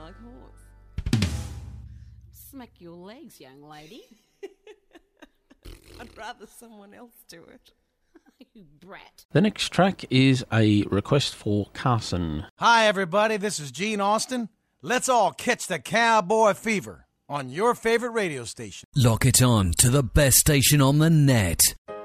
like horse. Smack your legs, young lady. I'd rather someone else do it. You brat. The next track is a request for Carson. Hi, everybody. This is Gene Austin. Let's all catch the cowboy fever on your favorite radio station. Lock it on to the best station on the net.